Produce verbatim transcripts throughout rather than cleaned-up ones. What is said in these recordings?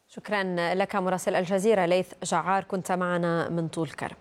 شكرا لك مراسل الجزيرة ليث جعار، كنت معنا من طول كرم.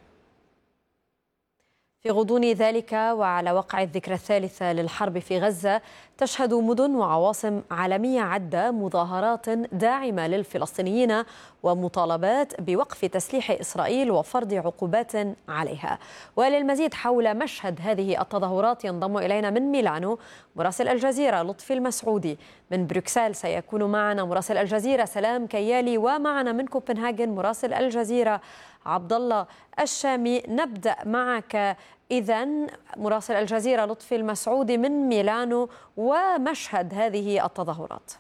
في غضون ذلك وعلى وقع الذكرى الثالثة للحرب في غزة، تشهد مدن وعواصم عالمية عدة مظاهرات داعمة للفلسطينيين ومطالبات بوقف تسليح إسرائيل وفرض عقوبات عليها. وللمزيد حول مشهد هذه التظاهرات ينضم إلينا من ميلانو مراسل الجزيرة لطفي المسعودي. من بروكسل سيكون معنا مراسل الجزيرة سلام كيالي، ومعنا من كوبنهاجن مراسل الجزيرة عبد الله الشامي. نبدأ معك إذن مراسل الجزيرة لطفي المسعودي من ميلانو ومشهد هذه التظاهرات.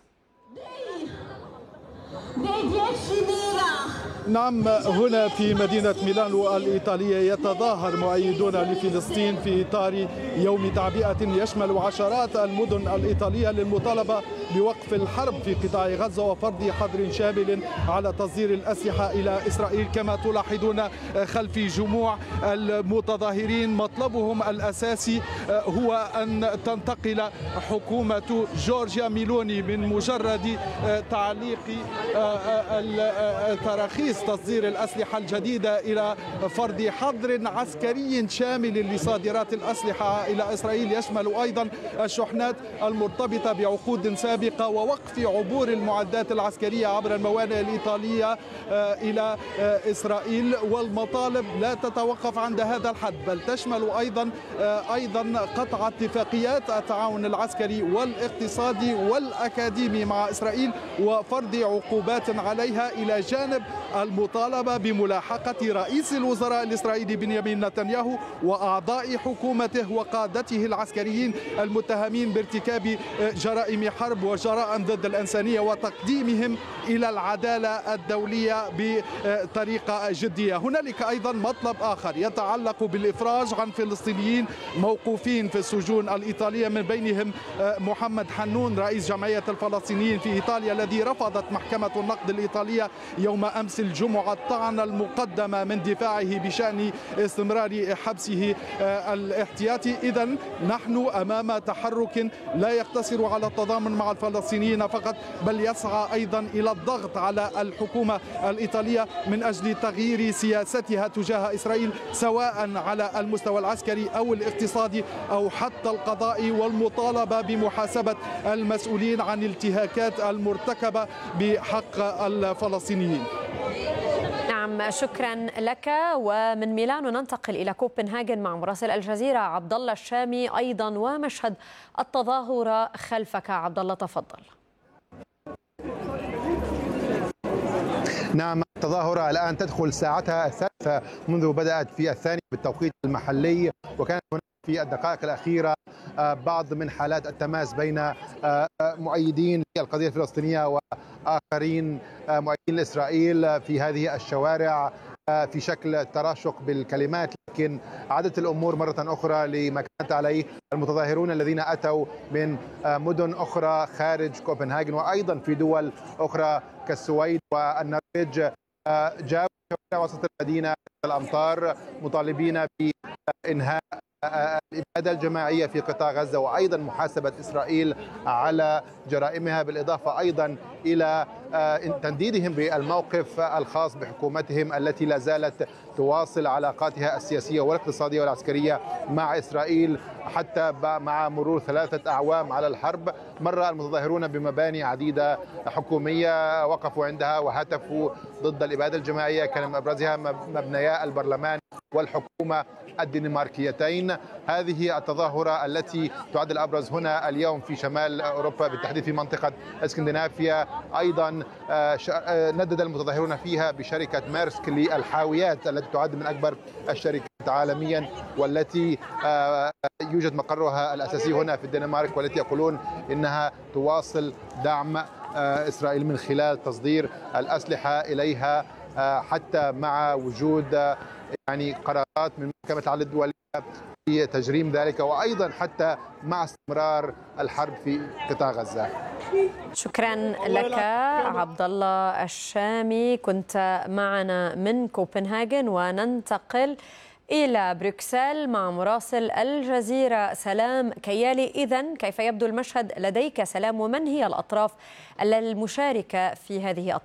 نعم، هنا في مدينة ميلانو الإيطالية يتظاهر مؤيدون لفلسطين في إطار يوم تعبئة يشمل عشرات المدن الإيطالية للمطالبة بوقف الحرب في قطاع غزة وفرض حظر شامل على تصدير الأسلحة إلى إسرائيل. كما تلاحظون خلفي جموع المتظاهرين مطلبهم الأساسي هو أن تنتقل حكومة جورجيا ميلوني من مجرد تعليق تراخيص تصدير الأسلحة الجديدة إلى فرض حظر عسكري شامل لصادرات الأسلحة إلى إسرائيل، يشمل أيضا الشحنات المرتبطة بعقود سابقة ووقف عبور المعدات العسكرية عبر الموانئ الإيطالية إلى إسرائيل. والمطالب لا تتوقف عند هذا الحد، بل تشمل أيضا أيضا قطع اتفاقيات التعاون العسكري والاقتصادي والأكاديمي مع إسرائيل وفرض عقوبات عليها، إلى جانب المطالبة بملاحقة رئيس الوزراء الإسرائيلي بنيامين نتنياهو وأعضاء حكومته وقادته العسكريين المتهمين بارتكاب جرائم حرب وجرائم ضد الإنسانية وتقديمهم إلى العدالة الدولية بطريقة جدية. هنالك أيضا مطلب آخر يتعلق بالإفراج عن فلسطينيين موقوفين في السجون الإيطالية، من بينهم محمد حنون رئيس جمعية الفلسطينيين في إيطاليا، الذي رفضت محكمة النقد الإيطالية يوم أمس الجمعة الطعن المقدمة من دفاعه بشأن استمرار حبسه الاحتياطي. إذن نحن أمام تحرك لا يقتصر على التضامن مع الفلسطينيين فقط، بل يسعى أيضا إلى الضغط على الحكومة الإيطالية من أجل تغيير سياستها تجاه إسرائيل، سواء على المستوى العسكري أو الاقتصادي أو حتى القضائي، والمطالبة بمحاسبة المسؤولين عن الانتهاكات المرتكبة بحق الفلسطينيين. نعم، شكرا لك. ومن ميلانو ننتقل إلى كوبنهاجن مع مراسل الجزيرة عبد الله الشامي أيضا، ومشهد التظاهرة خلفك. عبد الله تفضل. نعم، التظاهرة الآن تدخل ساعتها الثالثة منذ بدأت في الثاني بالتوقيت المحلي، وكانت هناك في الدقائق الأخيرة بعض من حالات التماس بين مؤيدين للقضية الفلسطينية وآخرين مؤيدين لإسرائيل في هذه الشوارع في شكل تراشق بالكلمات، لكن عادت الأمور مرة أخرى لما كانت عليه المتظاهرون الذين أتوا من مدن أخرى خارج كوبنهاجن وأيضا في دول أخرى كالسويد والنرويج. جاءوا وسط المدينة الأمطار مطالبين بإنهاء الإبادة الجماعية في قطاع غزة وأيضا محاسبة إسرائيل على جرائمها، بالإضافة أيضا إلى تنديدهم بالموقف الخاص بحكومتهم التي لا زالت تواصل علاقاتها السياسية والاقتصادية والعسكرية مع إسرائيل حتى مع مرور ثلاثة أعوام على الحرب. مر المتظاهرون بمباني عديدة حكومية وقفوا عندها وهتفوا ضد الإبادة الجماعية، كان من أبرزها مبنيا البرلمان والحكومة الدنماركيتين. هذه التظاهرة التي تعد الأبرز هنا اليوم في شمال أوروبا، بالتحديد في منطقة اسكندنافيا، أيضا ندد المتظاهرون فيها بشركة ميرسك للحاويات التي تعد من أكبر الشركات عالميا والتي يوجد مقرها الأساسي هنا في الدنمارك، والتي يقولون إنها تواصل دعم إسرائيل من خلال تصدير الأسلحة إليها حتى مع وجود يعني قرارات من محكمة العدل الدولية في تجريم ذلك، وأيضا حتى مع استمرار الحرب في قطاع غزة. شكرا لك عبد الله الشامي، كنت معنا من كوبنهاجن. وننتقل إلى بروكسل مع مراسل الجزيرة سلام كيالي. إذن كيف يبدو المشهد لديك سلام، ومن هي الأطراف المشاركة في هذه التظاهرات؟